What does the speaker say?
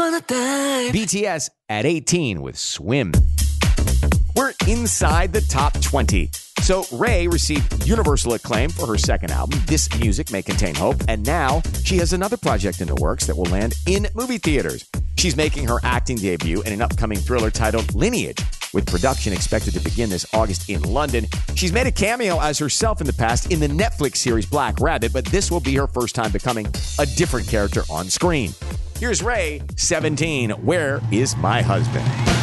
upon a time. BTS at 18 with Swim. We're inside the top 20. So Ray received universal acclaim for her second album, This Music May Contain Hope, and now she has another project in the works that will land in movie theaters. She's making her acting debut in an upcoming thriller titled Lineage, with production expected to begin this August in London. She's made a cameo as herself in the past in the Netflix series Black Rabbit, but this will be her first time becoming a different character on screen. Here's Ray, 17, Where Is My Husband?